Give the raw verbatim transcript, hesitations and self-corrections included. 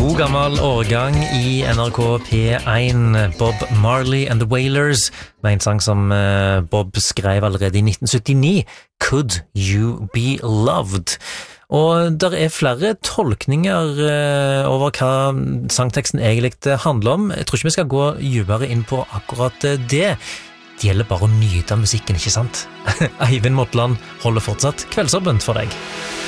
God gammel årgang i N R K P én, Bob Marley and the Wailers, med en sang som Bob skrev allerede i nitten syttini, Could You Be Loved? Og der er flere tolkninger uh, over hva sangteksten egentlig handler om. Jeg tror ikke vi skal gå dypere inn på akkurat det. Det gjelder bare å nyte av musikken, ikke sant? Eivind Motland holder fortsatt kveldsåpent for deg.